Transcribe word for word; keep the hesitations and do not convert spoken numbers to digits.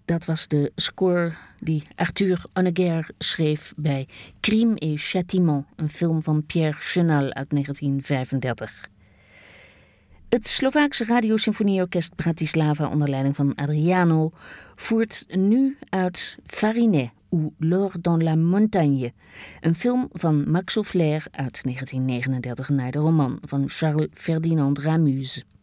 Dat was de score die Arthur Honegger schreef bij Crime et Châtiment, een film van Pierre Chenal uit negentien vijfendertig. Het Slovaakse Radiosymfonieorkest Bratislava onder leiding van Adriano voert nu uit Farinet ou L'or dans la montagne, een film van Max Auflair uit negentien negenendertig naar de roman van Charles Ferdinand Ramuz.